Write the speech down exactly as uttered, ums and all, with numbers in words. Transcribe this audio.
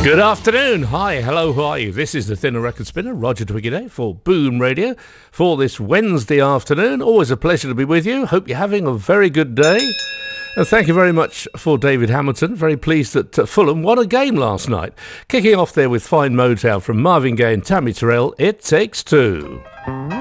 Good afternoon. Hi, hello, how are you? This is the Thinner Record Spinner, Roger Twiggy for Boom Radio for this Wednesday afternoon. Always a pleasure to be with you. Hope you're having a very good day. And thank you very much for David Hamilton. Very pleased that uh, Fulham won a game last night. Kicking off there with fine Motown from Marvin Gaye and Tammy Terrell, It Takes Two.